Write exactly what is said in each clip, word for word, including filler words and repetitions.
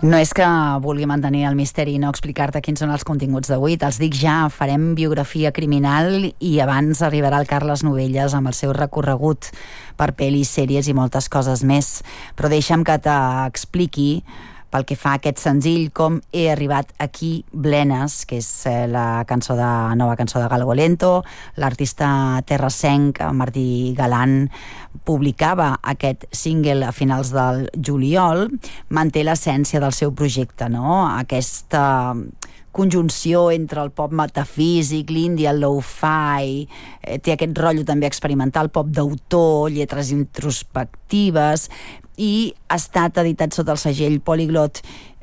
No és que vulgui mantenir el misteri i no explicar-te quins són els continguts d'avui, te'ls dic ja, farem biografia criminal i abans arribarà el Carles Novelles amb el seu recorregut per pel·lis, sèries i moltes coses més. Però deixa'm que t'expliqui pel que fa a aquest senzill, com he arribat aquí, Blenes, que és la cançó de, nova cançó de Galgolento. L'artista terrassenc Martí Galant publicava aquest single a finals del juliol. Manté l'essència del seu projecte, no? Aquesta conjunció entre el pop metafísic, l'indie, el lo-fi, eh, té aquest rotllo també experimental, pop d'autor, lletres introspectives, i ha estat editat sota el segell Polyglot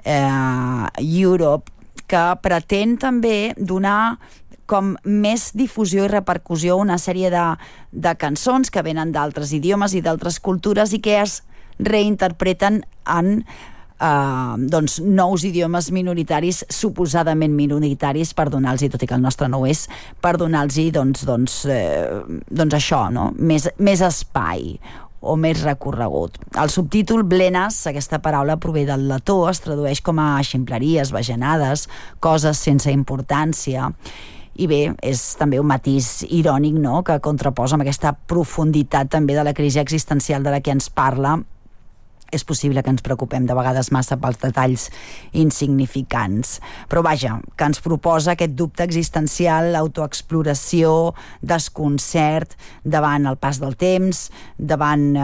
eh, Europe, que pretén també donar com més difusió i repercussió a una sèrie de, de cançons que venen d'altres idiomes i d'altres cultures i que es reinterpreten en Uh, doncs nous idiomes minoritaris, suposadament minoritaris, per donar-los, tot i que el nostre no ho és, per donar-los doncs, doncs, eh, doncs això, no? més, més espai o més recorregut. El subtítol Blenes, aquesta paraula prové del letó, es tradueix com a ximpleries, bajanades, coses sense importància. I bé, és també un matís irònic, no?, que contraposa amb aquesta profunditat també de la crisi existencial de la que ens parla. És possible que ens preocupem de vegades massa pels detalls insignificants. Però vaja, que ens proposa aquest dubte existencial, autoexploració, desconcert davant el pas del temps, davant eh,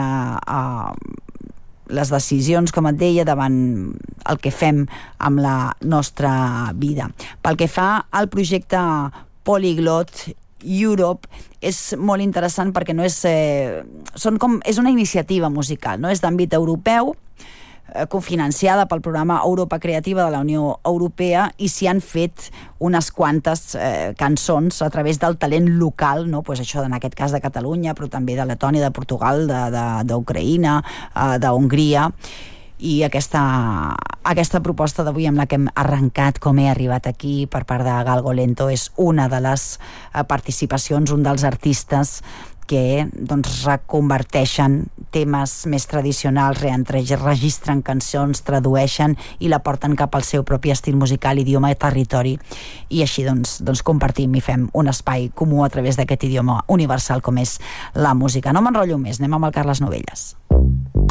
eh, les decisions, com et deia, davant el que fem amb la nostra vida. Pel que fa al projecte Polyglot Europe, és molt interessant perquè no és, eh, són com, és una iniciativa musical, no? És d'àmbit europeu, eh, cofinanciada pel programa Europa Creativa de la Unió Europea, i s'hi han fet unes quantes eh, cançons a través del talent local, no? Pues això, en aquest cas de Catalunya, però també de Letònia, de Portugal, d'Ucraïna, eh, d'Hongria. I aquesta, aquesta proposta d'avui amb la que hem arrencat, com he arribat aquí, per part de Galgolento, és una de les participacions, un dels artistes que doncs, reconverteixen temes més tradicionals, registren cançons, tradueixen i la porten cap al seu propi estil musical, idioma i territori, i així doncs, doncs compartim i fem un espai comú a través d'aquest idioma universal com és la música. No m'enrotllo més, anem amb el Carles Novelles.